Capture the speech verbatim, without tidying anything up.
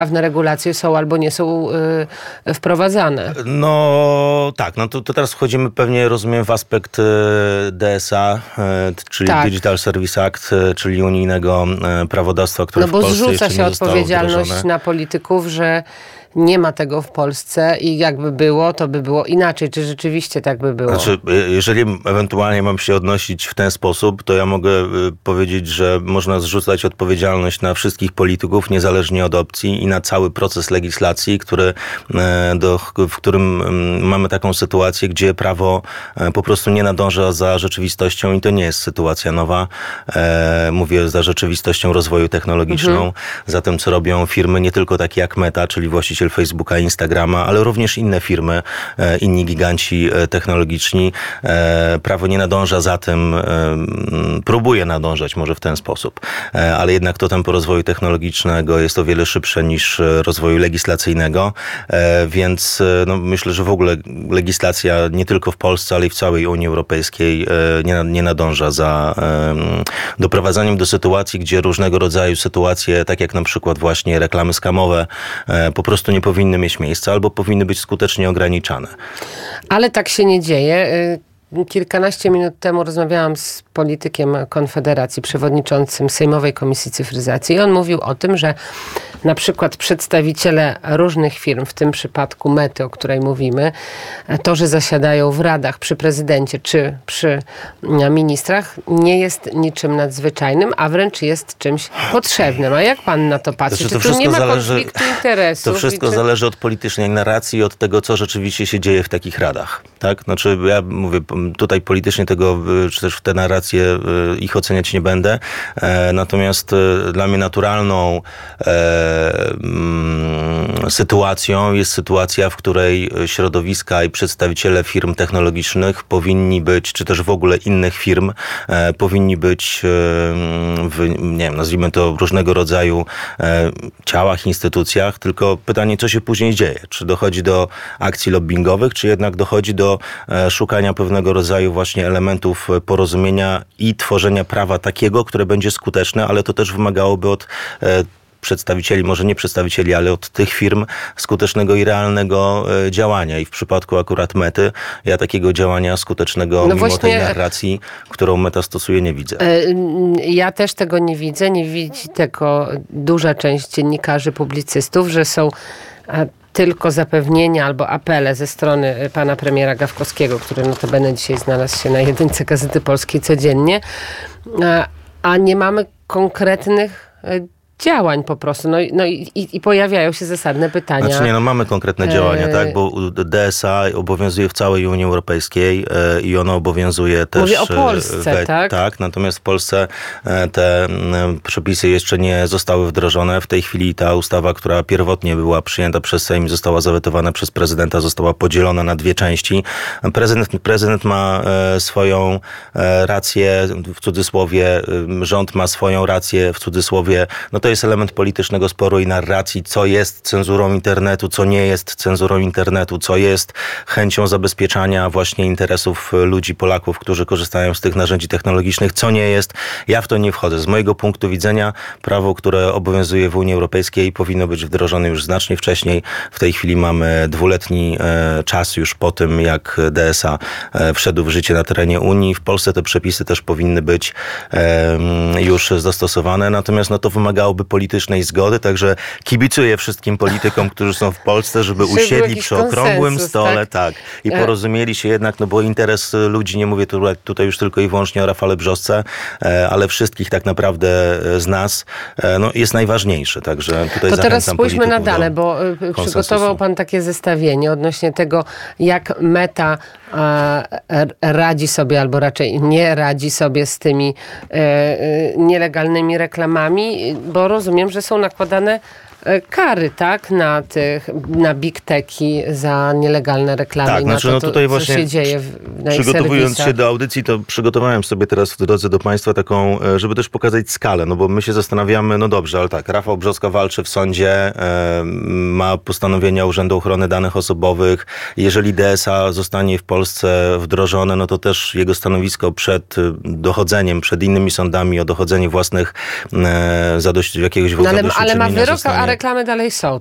pewne regulacje są albo nie są y, wprowadzane. No tak, no to, to teraz wchodzimy pewnie, rozumiem, w aspekt y, D S A, y, czyli tak. Digital Service Act, y, czyli unijnego y, prawodawstwa, które no bo w Polsce zrzuca jeszcze się nie zostało odpowiedzialność wdrożone. na polityków, że nie ma tego w Polsce i jakby było, to by było inaczej. Czy rzeczywiście tak by było? Znaczy, jeżeli ewentualnie mam się odnosić w ten sposób, to ja mogę powiedzieć, że można zrzucać odpowiedzialność na wszystkich polityków, niezależnie od opcji i na cały proces legislacji, który, do, w którym mamy taką sytuację, gdzie prawo po prostu nie nadąża za rzeczywistością i to nie jest sytuacja nowa. Mówię za rzeczywistością rozwoju technologiczną, mhm. za tym, co robią firmy, nie tylko takie jak Meta, czyli właściciel Facebooka, Instagrama, ale również inne firmy, inni giganci technologiczni. Prawo nie nadąża za tym, próbuje nadążać może w ten sposób, ale jednak to tempo rozwoju technologicznego jest o wiele szybsze niż rozwoju legislacyjnego, więc no, myślę, że w ogóle legislacja nie tylko w Polsce, ale i w całej Unii Europejskiej nie, nie nadąża za doprowadzaniem do sytuacji, gdzie różnego rodzaju sytuacje, tak jak na przykład właśnie reklamy skamowe, po prostu nie powinny mieć miejsca albo powinny być skutecznie ograniczane. Ale tak się nie dzieje. Kilkanaście minut temu rozmawiałam z politykiem Konfederacji, przewodniczącym Sejmowej Komisji Cyfryzacji i on mówił o tym, że na przykład przedstawiciele różnych firm, w tym przypadku Mety, o której mówimy, to, że zasiadają w radach przy prezydencie czy przy ministrach, nie jest niczym nadzwyczajnym, a wręcz jest czymś potrzebnym. A jak pan na to patrzy? Znaczy, to czy tu nie ma zależy, konfliktu interesów? To wszystko czy... zależy od politycznej narracji i od tego, co rzeczywiście się dzieje w takich radach. Tak? Znaczy, ja mówię, tutaj politycznie tego, czy też w te narracje ich oceniać nie będę. Natomiast dla mnie naturalną sytuacją jest sytuacja, w której środowiska i przedstawiciele firm technologicznych powinni być, czy też w ogóle innych firm, powinni być w, nie wiem, nazwijmy to różnego rodzaju ciałach, instytucjach, tylko pytanie, co się później dzieje? Czy dochodzi do akcji lobbingowych, czy jednak dochodzi do szukania pewnego rodzaju właśnie elementów porozumienia i tworzenia prawa takiego, które będzie skuteczne, ale to też wymagałoby od przedstawicieli, może nie przedstawicieli, ale od tych firm skutecznego i realnego działania. I w przypadku akurat Mety, ja takiego działania skutecznego, no mimo właśnie tej narracji, którą Meta stosuje, nie widzę. Ja też tego nie widzę. Nie widzi tego duża część dziennikarzy, publicystów, że są tylko zapewnienia albo apele ze strony pana premiera Gawkowskiego, który notabene dzisiaj znalazł się na jedynce Gazety Polskiej codziennie, a, a nie mamy konkretnych działań po prostu. No, no i, i, i pojawiają się zasadne pytania. Znaczy nie, no mamy konkretne działania, e... tak? Bo D S A obowiązuje w całej Unii Europejskiej e, i ono obowiązuje też... Mówię o Polsce, we, tak? Tak, natomiast w Polsce e, te e, przepisy jeszcze nie zostały wdrożone. W tej chwili ta ustawa, która pierwotnie była przyjęta przez Sejm, została zawetowana przez prezydenta, została podzielona na dwie części. Prezydent, prezydent ma e, swoją e, rację, w cudzysłowie, e, rząd ma swoją rację, w cudzysłowie. No to jest element politycznego sporu i narracji, co jest cenzurą internetu, co nie jest cenzurą internetu, co jest chęcią zabezpieczania właśnie interesów ludzi, Polaków, którzy korzystają z tych narzędzi technologicznych, co nie jest. Ja w to nie wchodzę. Z mojego punktu widzenia prawo, które obowiązuje w Unii Europejskiej, powinno być wdrożone już znacznie wcześniej. W tej chwili mamy dwuletni e, czas już po tym, jak D S A e, wszedł w życie na terenie Unii. W Polsce te przepisy też powinny być e, już zastosowane, natomiast no, to wymagałoby politycznej zgody, także kibicuję wszystkim politykom, którzy są w Polsce, żeby usiedli przy okrągłym stole, tak, tak i porozumieli się jednak, no bo interes ludzi, nie mówię tu, tutaj już tylko i wyłącznie o Rafale Brzosce, ale wszystkich tak naprawdę z nas, no jest najważniejszy, także tutaj to teraz zachęcam spójrzmy na dane, bo konsensusu. Przygotował pan takie zestawienie odnośnie tego, jak Meta e, radzi sobie, albo raczej nie radzi sobie z tymi e, nielegalnymi reklamami, bo rozumiem, że są nakładane kary, tak, na tych, na big techy za nielegalne reklamy. Tak, i na znaczy, to, no tutaj to, co właśnie się dzieje w, na przygotowując serwisach. się do audycji, to przygotowałem sobie teraz w drodze do państwa taką, żeby też pokazać skalę, no bo my się zastanawiamy, no dobrze, ale tak, Rafał Brzoska walczy w sądzie, e, ma postanowienia Urzędu Ochrony Danych Osobowych. Jeżeli D S A zostanie w Polsce wdrożone, no to też jego stanowisko przed dochodzeniem, przed innymi sądami o dochodzenie własnych e, zadość jakiegoś no, ale, ale ma wyrok zostanie... reklamy dalej są.